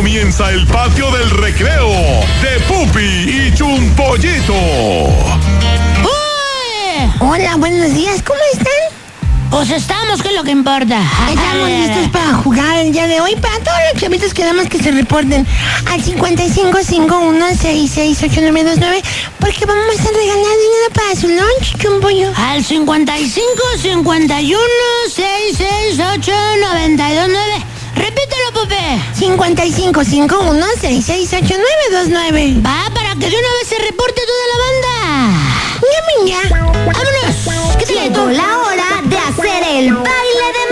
comienza el patio del recreo de Pupi y Chumpollito. ¡Uy! Hola, buenos días, ¿cómo están? Pues estamos, que es lo que importa. Estamos listos para jugar el día de hoy. Para todos los chavitos que nada más que se reporten al 5551668929, porque vamos a estar regalando dinero para su lunch, Chumpollo. Al 5551668929. Repítelo, Pupe. 5551668929. Va, para que de una vez se reporte toda la banda. Ya, ¡Vámonos! ¿Qué te Llegó la hora de hacer el baile de